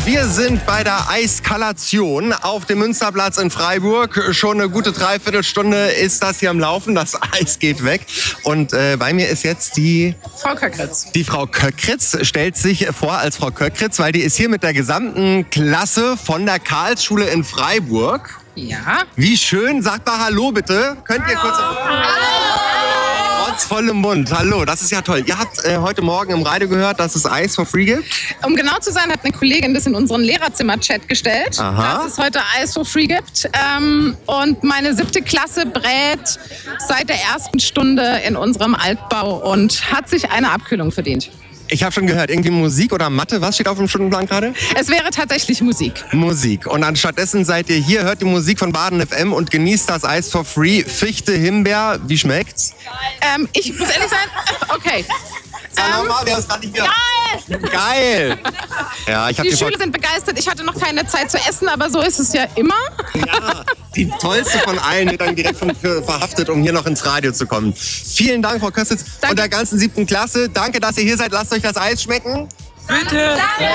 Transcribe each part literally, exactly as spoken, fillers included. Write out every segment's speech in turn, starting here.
Wir sind bei der Eiskalation auf dem Münsterplatz in Freiburg. Schon eine gute Dreiviertelstunde ist das hier am Laufen. Das Eis geht weg. Und äh, bei mir ist jetzt die... Frau Köckritz. Die Frau Köckritz stellt sich vor als Frau Köckritz, weil die ist hier mit der gesamten Klasse von der Karlsschule in Freiburg. Ja. Wie schön. Sagt mal Hallo bitte. Könnt ihr kurz... Trotz vollem Mund. Hallo, das ist ja toll. Ihr habt äh, heute Morgen im Radio gehört, dass es Eis for free gibt? Um genau zu sein, hat eine Kollegin das in unseren Lehrerzimmer-Chat gestellt, Aha. dass es heute Eis for free gibt. Ähm, und meine siebte Klasse brät seit der ersten Stunde in unserem Altbau und hat sich eine Abkühlung verdient. Ich habe schon gehört, irgendwie Musik oder Mathe. Was steht auf dem Stundenplan gerade? Es wäre tatsächlich Musik. Musik. Und anstattdessen seid ihr hier, hört die Musik von Baden F M und genießt das Eis for free. Fichte, Himbeer, wie schmeckt's? Ähm, ich muss ehrlich sein, okay. Sag Ähm, nochmal, wer ist gerade nicht wieder? Geil! Geil! Ja, ich hab Die die Schüler sind begeistert. Ich hatte noch keine Zeit zu essen, aber so ist es ja immer. Ja, die tollste von allen wird dann direkt von, für, verhaftet, um hier noch ins Radio zu kommen. Vielen Dank, Frau Köstitz und der ganzen siebten Klasse. Danke, dass ihr hier seid. Lasst euch das Eis schmecken. Bitte!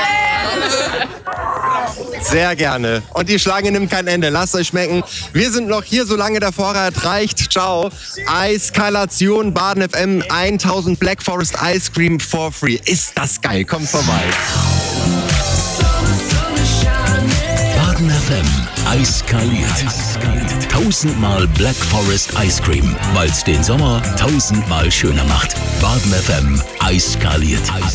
Sehr gerne. Und die Schlange nimmt kein Ende. Lasst euch schmecken. Wir sind noch hier, solange der Vorrat reicht. Ciao. Eiskalation Baden F M tausend Black Forest Ice Cream for free. Ist das geil. Kommt vorbei. Baden F M. Eiskaliert. Tausendmal Black Forest Ice Cream, weil es den Sommer tausendmal schöner macht. Baden F M. Eiskaliert.